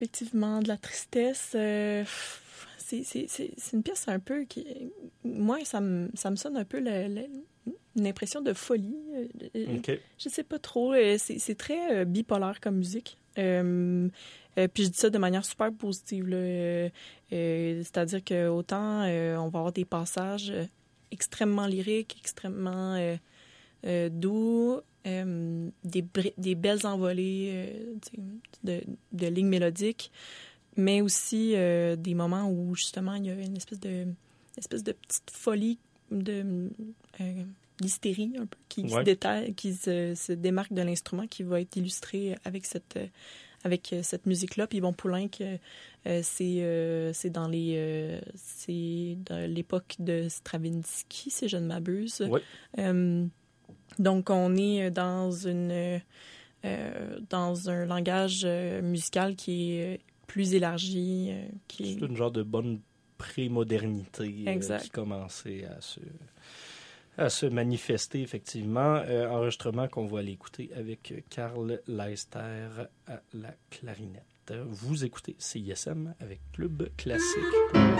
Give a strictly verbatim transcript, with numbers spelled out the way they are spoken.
Effectivement, de la tristesse. Euh, c'est, c'est, c'est, c'est une pièce un peu qui... Moi, ça me, ça me sonne un peu le, le, une impression de folie. Okay. Je sais pas trop. C'est, c'est très euh, bipolaire comme musique. Euh, euh, puis je dis ça de manière super positive. Là. Euh, euh, c'est-à-dire qu'autant euh, on va avoir des passages extrêmement lyriques, extrêmement euh, euh, doux, euh, des, des belles envolées euh, de, de lignes mélodiques, mais aussi euh, des moments où justement il y a une espèce de, une espèce de petite folie de... Euh, l'hystérie un peu, qui, ouais. se, détaille, qui se, se démarque de l'instrument, qui va être illustré avec cette, avec cette musique-là. Puis Yvon Poulenc, euh, c'est, euh, c'est dans les euh, c'est dans l'époque de Stravinsky, si je ne m'abuse. Ouais. Euh, donc, on est dans une euh, dans un langage musical qui est plus élargi. Euh, qui c'est est... une genre de bonne pré-modernité euh, qui exact. commençait à se... à se manifester, effectivement. Euh, enregistrement qu'on va aller écouter avec Karl Leister à la clarinette. Vous écoutez C I S M avec Club Classique.